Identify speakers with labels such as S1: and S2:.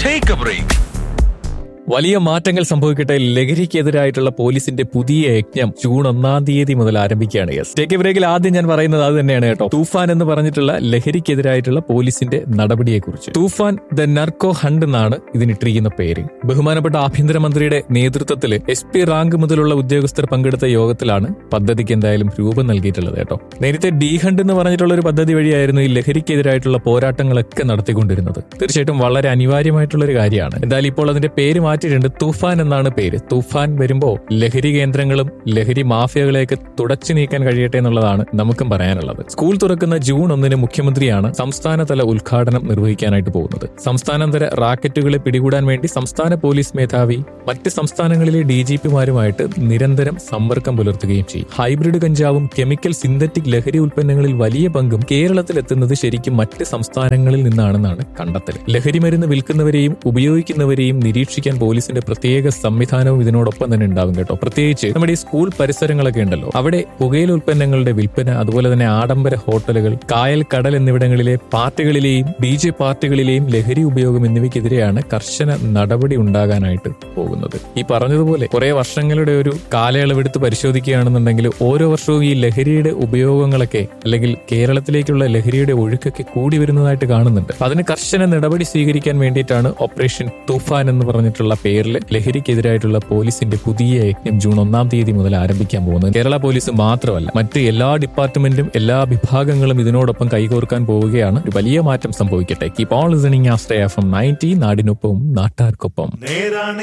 S1: Take A break.
S2: വലിയ മാറ്റങ്ങൾ സംഭവിക്കട്ടെ. ലഹരിക്കെതിരായിട്ടുള്ള പോലീസിന്റെ പുതിയ യജ്ഞം ജൂൺ 1 മുതൽ ആരംഭിക്കുകയാണ്. ടേക്ക് എ ബ്രേക്കിൽ ആദ്യം ഞാൻ പറയുന്നത് അത് തന്നെയാണ് കേട്ടോ. തൂഫാൻ എന്ന് പറഞ്ഞിട്ടുള്ള ലഹരിക്കെതിരായിട്ടുള്ള പോലീസിന്റെ നടപടിയെക്കുറിച്ച്. തൂഫാൻ ദ നർക്കോ ഹണ്ട് എന്നാണ് ഇതിനിട്ടിരിക്കുന്ന പേര്. ബഹുമാനപ്പെട്ട ആഭ്യന്തരമന്ത്രിയുടെ നേതൃത്വത്തിൽ SP റാങ്ക് മുതലുള്ള ഉദ്യോഗസ്ഥർ പങ്കെടുത്ത യോഗത്തിലാണ് പദ്ധതിക്ക് എന്തായാലും രൂപം നൽകിയിട്ടുള്ളത് കേട്ടോ. നേരത്തെ ഡി ഹണ്ട് എന്ന് പറഞ്ഞിട്ടുള്ള ഒരു പദ്ധതി വഴിയായിരുന്നു ഈ ലഹരിക്കെതിരായിട്ടുള്ള പോരാട്ടങ്ങളൊക്കെ നടത്തിക്കൊണ്ടിരുന്നത്. തീർച്ചയായിട്ടും വളരെ അനിവാര്യമായിട്ടുള്ള ഒരു കാര്യമാണ്. എന്തായാലും ഇപ്പോൾ അതിന്റെ പേര് മാറ്റിയിട്ടുണ്ട്. തൂഫാൻ എന്നാണ് പേര്. തൂഫാൻ വരുമ്പോ ലഹരി കേന്ദ്രങ്ങളും ലഹരി മാഫിയകളെയൊക്കെ തുടച്ചു നീക്കാൻ കഴിയട്ടെ എന്നുള്ളതാണ് നമുക്കും പറയാനുള്ളത്. സ്കൂൾ തുറക്കുന്ന ജൂൺ 1 മുഖ്യമന്ത്രിയാണ് സംസ്ഥാനതല ഉദ്ഘാടനം നിർവഹിക്കാനായിട്ട് പോകുന്നത്. സംസ്ഥാനാന്തര റാക്കറ്റുകളെ പിടികൂടാൻ വേണ്ടി സംസ്ഥാന പോലീസ് മേധാവി മറ്റ് സംസ്ഥാനങ്ങളിലെ DGPമാരുമായിട്ട് നിരന്തരം സമ്പർക്കം പുലർത്തുകയും ചെയ്യും. ഹൈബ്രിഡ് കഞ്ചാവും കെമിക്കൽ സിന്തറ്റിക് ലഹരി ഉൽപ്പന്നങ്ങളിൽ വലിയ പങ്കും കേരളത്തിലെത്തുന്നത് ശരിക്കും മറ്റ് സംസ്ഥാനങ്ങളിൽ നിന്നാണെന്നാണ് കണ്ടെത്തൽ. ലഹരി മരുന്ന് വിൽക്കുന്നവരെയും ഉപയോഗിക്കുന്നവരെയും നിരീക്ഷിക്കാൻ പോലീസിന്റെ പ്രത്യേക സംവിധാനവും ഇതിനോടൊപ്പം തന്നെ ഉണ്ടാവും കേട്ടോ. പ്രത്യേകിച്ച് നമ്മുടെ ഈ സ്കൂൾ പരിസരങ്ങളൊക്കെ ഉണ്ടല്ലോ, അവിടെ പുകയില ഉൽപ്പന്നങ്ങളുടെ വിൽപ്പന, അതുപോലെ തന്നെ ആഡംബര ഹോട്ടലുകൾ, കായൽ, കടൽ എന്നിവിടങ്ങളിലെ പാർട്ടികളിലെയും DJ പാർട്ടികളിലെയും ലഹരി ഉപയോഗം എന്നിവയ്ക്കെതിരെയാണ് കർശന നടപടി ഉണ്ടാകാനായിട്ട് പോകുന്നത്. ഈ പറഞ്ഞതുപോലെ കുറെ വർഷങ്ങളുടെ ഒരു കാലയളവെടുത്ത് പരിശോധിക്കുകയാണെന്നുണ്ടെങ്കിൽ ഓരോ വർഷവും ഈ ലഹരിയുടെ ഉപയോഗങ്ങളൊക്കെ അല്ലെങ്കിൽ കേരളത്തിലേക്കുള്ള ലഹരിയുടെ ഒഴുക്കൊക്കെ കൂടി വരുന്നതായിട്ട് കാണുന്നുണ്ട്. അതിന് കർശന നടപടി സ്വീകരിക്കാൻ വേണ്ടിയിട്ടാണ് ഓപ്പറേഷൻ തൂഫാൻ എന്ന് പറഞ്ഞിട്ടുള്ള പേരിൽ ലഹരിക്കെതിരായിട്ടുള്ള പോലീസിന്റെ പുതിയ യജ്ഞം ജൂൺ 1 മുതൽ ആരംഭിക്കാൻ പോകുന്നത്. കേരള പോലീസ് മാത്രമല്ല, മറ്റ് എല്ലാ ഡിപ്പാർട്ട്മെന്റും എല്ലാ വിഭാഗങ്ങളും ഇതിനോടൊപ്പം കൈകോർക്കാൻ പോവുകയാണ്. ഒരു വലിയ മാറ്റം സംഭവിക്കട്ടെ. Keep on listening Ashraya FM 90, നാടിനൊപ്പം നാട്ടാർക്കൊപ്പം.